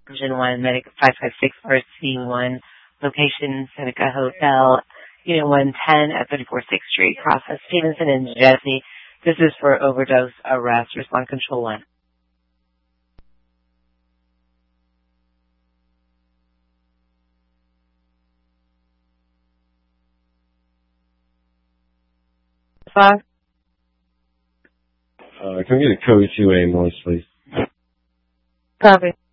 Version 1, Medic 556 RC1, location Seneca Hotel, Unit 110 at 34th 6th Street, Crossing Stevenson and Jesse. This is for overdose arrest. Respond Control 1. Five. Can we get a code 2 ambulance, please? Copy.